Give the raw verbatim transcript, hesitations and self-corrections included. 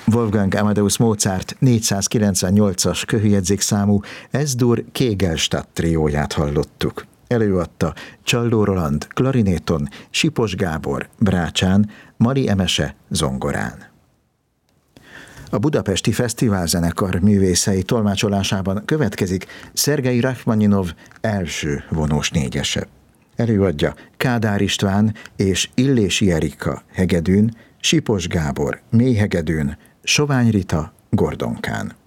Wolfgang Amadeus Mozart négyszázkilencvennyolcas köhöjegyzékszámú Es-dur Kegelstatt trióját hallottuk. Előadta Csalló Roland klarinéton, Sipos Gábor brácsán, Mari Emese zongorán. A Budapesti Fesztiválzenekar művészei tolmácsolásában következik Szergej Rachmaninov első vonós négyese. Előadja Kádár István és Illési Erika hegedűn, Sipos Gábor mélyhegedűn, Sovány Rita gordonkán.